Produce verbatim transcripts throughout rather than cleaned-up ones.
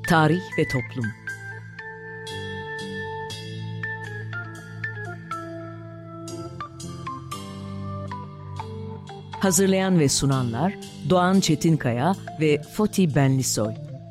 Tarih ve Toplum. Hazırlayan ve sunanlar Doğan Çetinkaya ve Foti Benlisoy.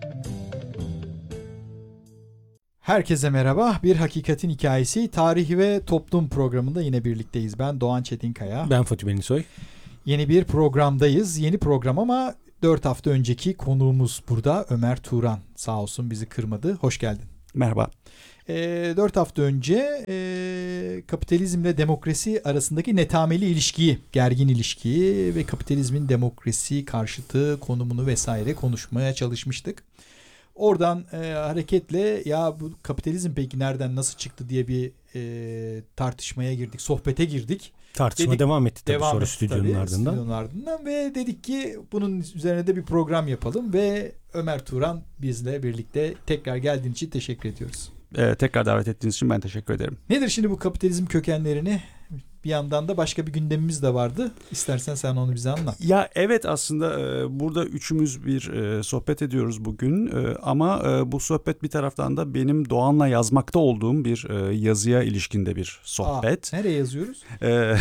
Herkese merhaba. Bir Hakikatin Hikayesi Tarih ve Toplum programında yine birlikteyiz. Ben Doğan Çetinkaya. Ben Foti Benlisoy. Yeni bir programdayız. Yeni program ama dört hafta önceki konuğumuz burada Ömer Turan. Sağ olsun bizi kırmadı. Hoş geldin. Merhaba. E, dört hafta önce e, kapitalizmle demokrasi arasındaki netameli ilişkiyi, gergin ilişkiyi ve kapitalizmin demokrasi karşıtı konumunu vesaire konuşmaya çalışmıştık. Oradan e, hareketle ya bu kapitalizm peki nereden nasıl çıktı diye bir e, tartışmaya girdik, sohbete girdik. Tartışma dedik, devam etti tabii devam sonra etti stüdyonun tabii, ardından. Stüdyonun ardından ve dedik ki bunun üzerine de bir program yapalım ve Ömer Turan bizle birlikte tekrar geldiğin için teşekkür ediyoruz. Ee, tekrar davet ettiğiniz için ben teşekkür ederim. Nedir şimdi bu kapitalizm kökenlerini? Bir yandan da başka bir gündemimiz de vardı. İstersen sen onu bize anlat. Ya evet aslında e, burada üçümüz bir e, sohbet ediyoruz bugün e, ama e, bu sohbet bir taraftan da benim Doğan'la yazmakta olduğum bir e, yazıya ilişkinde bir sohbet. Aa, nereye yazıyoruz? E,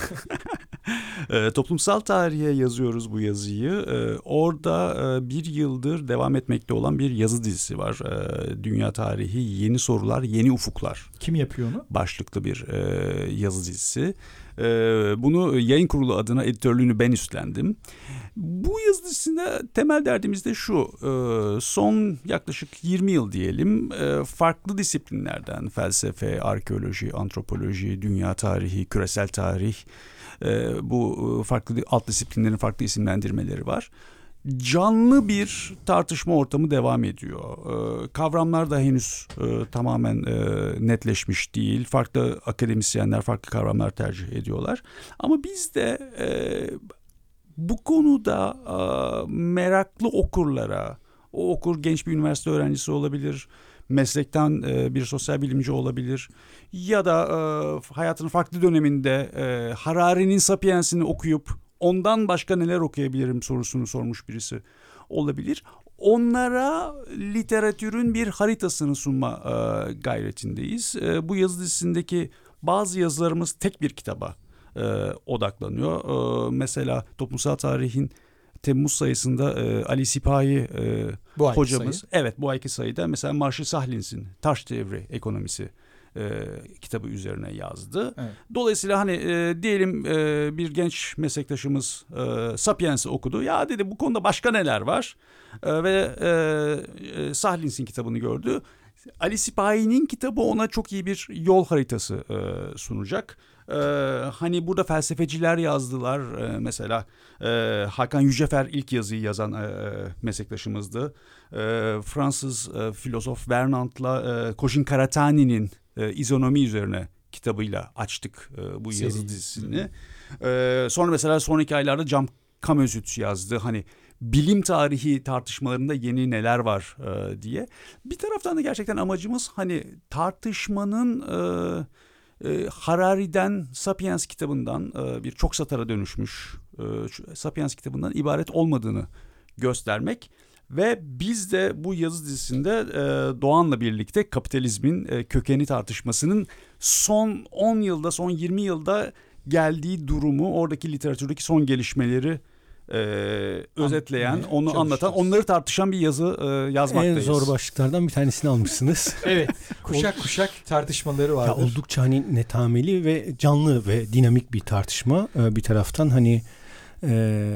e, toplumsal tarihe yazıyoruz bu yazıyı. E, orada e, bir yıldır devam etmekte olan bir yazı dizisi var. E, Dünya Tarihi, Yeni Sorular, Yeni Ufuklar. Kim yapıyor onu? Başlıklı bir e, yazı dizisi. Ee, bunu yayın kurulu adına editörlüğünü ben üstlendim. Bu yazı dizisinde temel derdimiz de şu: e, son yaklaşık yirmi yıl diyelim e, farklı disiplinlerden felsefe, arkeoloji, antropoloji, dünya tarihi, küresel tarih, e, bu farklı alt disiplinlerin farklı isimlendirmeleri var. Canlı bir tartışma ortamı devam ediyor. Ee, kavramlar da henüz e, tamamen e, netleşmiş değil. Farklı akademisyenler farklı kavramlar tercih ediyorlar. Ama biz de e, bu konuda e, meraklı okurlara, o okur genç bir üniversite öğrencisi olabilir, meslekten e, bir sosyal bilimci olabilir ya da e, hayatının farklı döneminde e, Harari'nin Sapiens'ini okuyup ondan başka neler okuyabilirim sorusunu sormuş birisi olabilir. Onlara literatürün bir haritasını sunma e, gayretindeyiz. E, bu yazı dizisindeki bazı yazılarımız tek bir kitaba e, odaklanıyor. E, mesela Toplumsal Tarih'in Temmuz sayısında e, Ali Sipahi e, bu hocamız. sayı. Evet, bu ayki sayıda mesela Marshall Sahlins'in Taş Devri Ekonomisi E, kitabı üzerine yazdı. Evet. Dolayısıyla hani e, diyelim e, bir genç meslektaşımız e, Sapiens'i okudu. Ya dedi bu konuda başka neler var? E, ve e, e, Sahlins'in kitabını gördü. Ali Sipahi'nin kitabı ona çok iyi bir yol haritası e, sunacak. E, hani burada felsefeciler yazdılar. E, mesela e, Hakan Yücefer ilk yazıyı yazan e, meslektaşımızdı. E, Fransız e, filozof Vernant'la e, Kojin Karatani'nin e, izonomi üzerine kitabıyla açtık e, bu Seri. yazı dizisini. E, sonra mesela sonraki aylarda Cam Kamözüt yazdı. Hani bilim tarihi tartışmalarında yeni neler var e, diye. Bir taraftan da gerçekten amacımız hani tartışmanın e, e, Harari'den Sapiens kitabından e, bir çok satara dönüşmüş e, Sapiens kitabından ibaret olmadığını göstermek. Ve biz de bu yazı dizisinde e, Doğan'la birlikte kapitalizmin e, kökeni tartışmasının son on yılda, son yirmi yılda geldiği durumu, oradaki literatürdeki son gelişmeleri e, özetleyen, onu anlatan, onları tartışan bir yazı e, yazmaktayız. En zor başlıklardan bir tanesini almışsınız. Evet, kuşak kuşak tartışmaları vardır. Ya oldukça hani netameli ve canlı ve dinamik bir tartışma. Ee, bir taraftan hani e,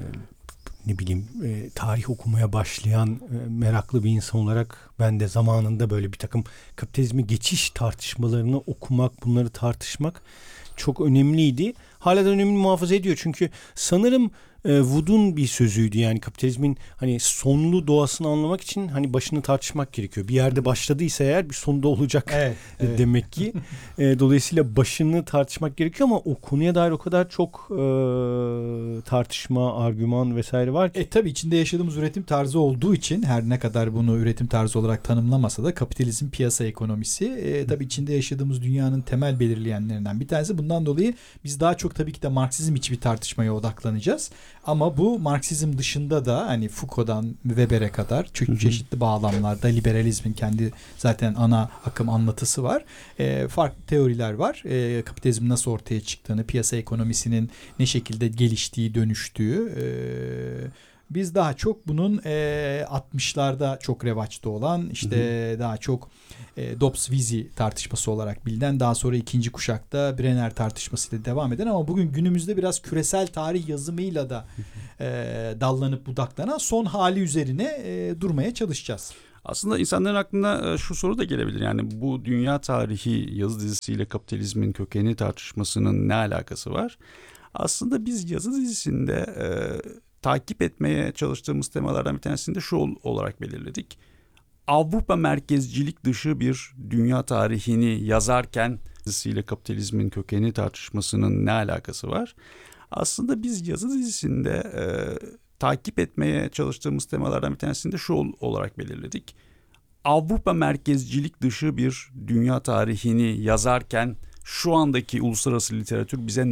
ne bileyim e, tarih okumaya başlayan e, meraklı bir insan olarak ben de zamanında böyle bir takım kapitalizme geçiş tartışmalarını okumak, bunları tartışmak çok önemliydi. Hala da önemini muhafaza ediyor çünkü sanırım e, Wood'un bir sözüydü, yani kapitalizmin hani sonlu doğasını anlamak için hani başını tartışmak gerekiyor. Bir yerde başladıysa eğer bir sonunda olacak evet, evet. demek ki. e, dolayısıyla başını tartışmak gerekiyor ama o konuya dair o kadar çok e, tartışma, argüman vesaire var ki. E tabii içinde yaşadığımız üretim tarzı olduğu için her ne kadar bunu üretim tarzı olarak tanımlamasa da kapitalizm piyasa ekonomisi e, tabii içinde yaşadığımız dünyanın temel belirleyenlerinden bir tanesi. Bundan dolayı biz daha çok tabii ki de Marksizm içi bir tartışmaya odaklanacağız. ama bu Marksizm dışında da hani Foucault'dan Weber'e kadar çok çeşitli bağlamlarda liberalizmin kendi zaten ana akım anlatısı var. E, farklı teoriler var. E, kapitalizm nasıl ortaya çıktığını, piyasa ekonomisinin ne şekilde geliştiği, dönüştüğü. E, biz daha çok bunun e, altmışlarda çok revaçta olan işte hı hı. daha çok e, Dobbs-Wheezy tartışması olarak bilinen, daha sonra ikinci kuşakta Brenner tartışmasıyla devam eden ama bugün günümüzde biraz küresel tarih yazımıyla da e, dallanıp budaklanan son hali üzerine e, durmaya çalışacağız. Aslında insanların aklına şu soru da gelebilir. Yani bu dünya tarihi yazı dizisiyle kapitalizmin kökeni tartışmasının ne alakası var? Aslında biz yazı dizisinde e, takip etmeye çalıştığımız temalardan bir tanesini de şu olarak belirledik. Avrupa merkezcilik dışı bir dünya tarihini yazarken dizisiyle kapitalizmin kökeni tartışmasının ne alakası var? Aslında biz yazı dizisinde e, takip etmeye çalıştığımız temalardan bir tanesini de şu olarak belirledik. Avrupa merkezcilik dışı bir dünya tarihini yazarken şu andaki uluslararası literatür bize